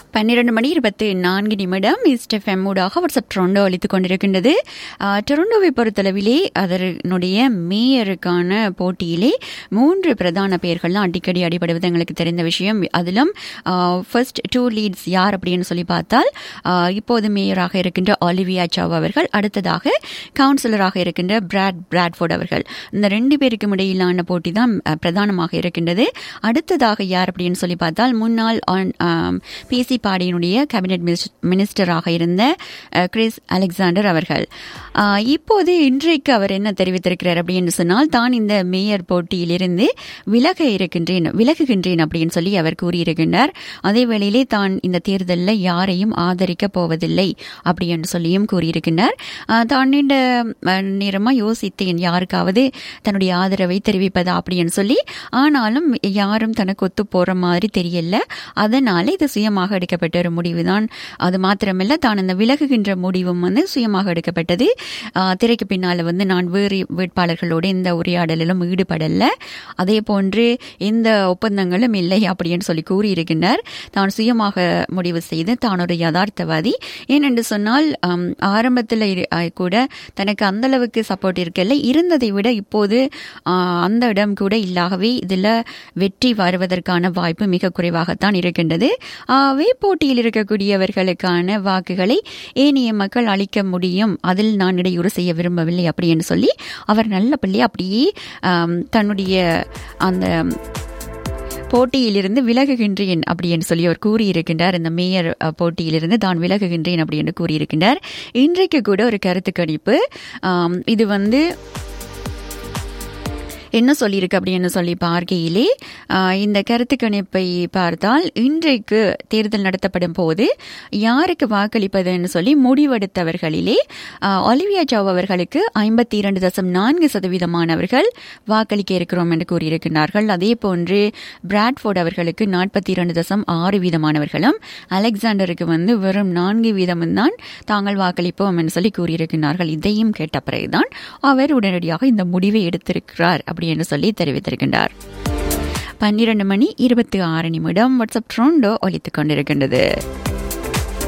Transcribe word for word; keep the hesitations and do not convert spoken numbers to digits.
பன்னிரண்டு மணி இருபத்தி நான்கு நிமிடம் ஈஸ்ட் எஃப்எம் ஊடாக வாட்ஸ்அப் டொரண்டோ அளித்துக் கொண்டிருக்கின்றது. டொரண்டோவை பொறுத்தளவிலே அதனுடைய மேயருக்கான போட்டியிலே மூன்று பிரதான பெயர்கள்லாம் அடிக்கடி அடிபடுவது எங்களுக்கு தெரிந்த விஷயம். அதிலும் ஃபர்ஸ்ட் டூ லீட்ஸ் யார் அப்படின்னு சொல்லி பார்த்தால் இப்போது மேயராக இருக்கின்ற ஒலிவியா சாவ் அவர்கள், அடுத்ததாக கவுன்சிலராக இருக்கின்ற பிராட் பிராட்ஃபோர்ட் அவர்கள். இந்த ரெண்டு பேருக்கும் இடையிலான போட்டி தான் பிரதானமாக இருக்கின்றது. அடுத்ததாக யார் அப்படின்னு சொல்லி பார்த்தால் முன்னாள் பிசி பாடியினுடைய கேபினெட் மினிஸ்டராக இருந்த கிறிஸ் அலெக்சாண்டர் அவர்கள். இப்போது இன்றைக்கு அவர் என்ன தெரிவித்திருக்கிறார் அப்படின்னு சொன்னால், தான் இந்த மேயர் போட்டியிலிருந்து விலக இருக்கின்றேன் விலகுகின்றேன் அப்படின்னு சொல்லி அவர் கூறியிருக்கின்றார். அதே வேளையிலே தான் இந்த தேர்தலில் யாரையும் ஆதரிக்க போவதில்லை அப்படின்னு சொல்லியும் கூறியிருக்கின்றார். தான் நீண்ட நேரமாக யோசித்தேன் யாருக்காவது தன்னுடைய ஆதரவை தெரிவிப்பதா அப்படின்னு சொல்லி, ஆனாலும் யாரும் தனக்கு ஒத்து போற மாதிரி தெரியல. அதனால இது சுயமாக எடுக்கப்பட்ட ஒரு முடிவுதான். அது மாத்திரமல்ல, தான் இந்த விலகுகின்ற முடிவும் வந்து சுயமாக எடுக்கப்பட்டது. திரைக்கு பின்னால வந்து நான் வேறு வேட்பாளர்களோடு எந்த உரையாடலிலும் ஈடுபடல, அதே போன்று எந்த ஒப்பந்தங்களும் இல்லை அப்படின்னு சொல்லி கூறியிருக்கின்றார். தான் சுயமாக முடிவு செய்து தான் ஒரு யதார்த்தவாதி. ஏனென்று சொன்னால் ஆரம்பத்தில் கூட தனக்கு அந்த அளவுக்கு சப்போர்ட் இருக்கல, இருந்ததை விட இப்போது அந்த இடம் கூட இல்லாகவே இதில் வெற்றி வருவதற்கான வாய்ப்பு மிக குறைவாகத்தான் இருக்கின்றது. ஆகவே போட்டியில் இருக்கக்கூடியவர்களுக்கான வாக்குகளை ஏனைய மக்கள் அளிக்க முடியும், அதில் நான் இடையூறு செய்ய விரும்பவில்லை அப்படின்னு சொல்லி அவர் நல்ல பிள்ளை அப்படியே தன்னுடைய அந்த போட்டியிலிருந்து விலகுகின்றேன் அப்படின்னு சொல்லி அவர் கூறியிருக்கின்றார். இந்த மேயர் போட்டியிலிருந்து தான் விலகுகின்றேன் அப்படின்னு கூறியிருக்கின்றார். இன்றைக்கு கூட ஒரு கருத்து கணிப்பு, இது வந்து என்ன சொல்லியிருக்கு அப்படின்னு சொல்லி பார்க்கையிலே இந்த கருத்து கணிப்பை பார்த்தால் இன்றைக்கு தேர்தல் நடத்தப்படும் போது யாருக்கு வாக்களிப்பதுன்னு சொல்லி முடிவெடுத்தவர்களிலே ஒலிவியா சாவ் அவர்களுக்கு ஐம்பத்தி இரண்டு தசம் நான்கு சதவீதமானவர்கள் வாக்களிக்க இருக்கிறோம் என்று கூறியிருக்கிறார்கள். அதே போன்று பிராட்ஃபோர்ட் அவர்களுக்கு நாற்பத்தி இரண்டு தசம் ஆறு வீதமானவர்களும், அலெக்சாண்டருக்கு வந்து வெறும் நான்கு வீதமும் தான் தாங்கள் வாக்களிப்போம் என்று சொல்லி கூறியிருக்கிறார்கள். இதையும் கேட்ட பிறகுதான் அவர் உடனடியாக இந்த முடிவை எடுத்திருக்கிறார் என்று சொல்லி தெரிவித்திருக்கின்றார். பன்னிரண்டு மணி இருபத்தி ஆறு நிமிடம் வாட்ஸ்அப் டொரண்டோ ஒலித்துக் கொண்டிருக்கின்றது.